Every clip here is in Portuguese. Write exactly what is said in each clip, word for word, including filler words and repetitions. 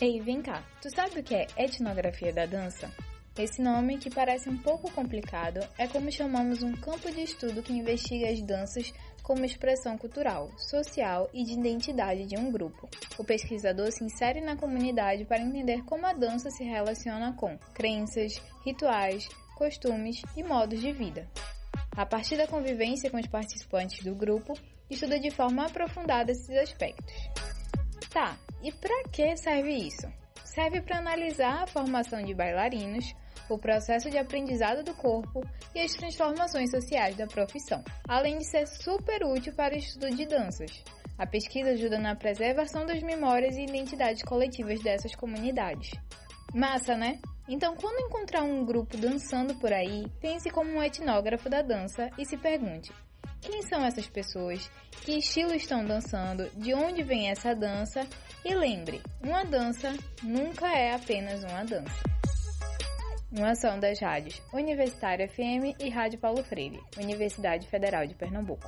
Ei, vem cá, tu sabe o que é etnografia da dança? Esse nome, que parece um pouco complicado, é como chamamos um campo de estudo que investiga as danças como expressão cultural, social e de identidade de um grupo. O pesquisador se insere na comunidade para entender como a dança se relaciona com crenças, rituais, costumes e modos de vida. A partir da convivência com os participantes do grupo, estuda de forma aprofundada esses aspectos. Tá, e para que serve isso? Serve para analisar a formação de bailarinos, o processo de aprendizado do corpo e as transformações sociais da profissão, além de ser super útil para o estudo de danças. A pesquisa ajuda na preservação das memórias e identidades coletivas dessas comunidades. Massa, né? Então, quando encontrar um grupo dançando por aí, pense como um etnógrafo da dança e se pergunte: quem são essas pessoas? Que estilo estão dançando? De onde vem essa dança? E lembre, uma dança nunca é apenas uma dança. Uma ação das rádios Universitária F M e Rádio Paulo Freire, Universidade Federal de Pernambuco.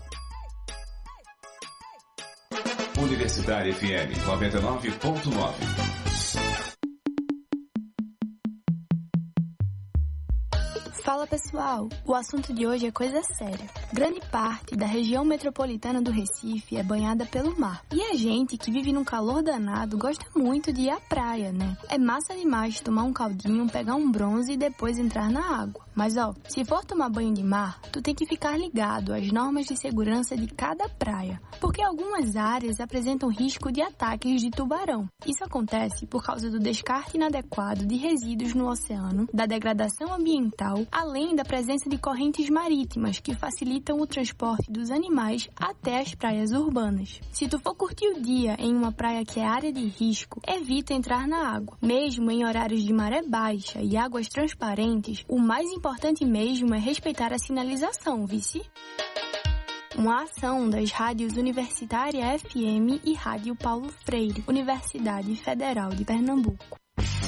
Universitária F M noventa e nove ponto nove. Fala pessoal, o assunto de hoje é coisa séria. Grande parte da região metropolitana do Recife é banhada pelo mar. E a gente que vive num calor danado gosta muito de ir à praia, né? É massa demais tomar um caldinho, pegar um bronze e depois entrar na água. Mas ó, se for tomar banho de mar, tu tem que ficar ligado às normas de segurança de cada praia. Porque algumas áreas apresentam risco de ataques de tubarão. Isso acontece por causa do descarte inadequado de resíduos no oceano, da degradação ambiental, além da presença de correntes marítimas que facilitam o transporte dos animais até as praias urbanas. Se tu for curtir o dia em uma praia que é área de risco, evita entrar na água. Mesmo em horários de maré baixa e águas transparentes, o mais importante mesmo é respeitar a sinalização, vice? Uma ação das rádios Universitária F M e Rádio Paulo Freire, Universidade Federal de Pernambuco.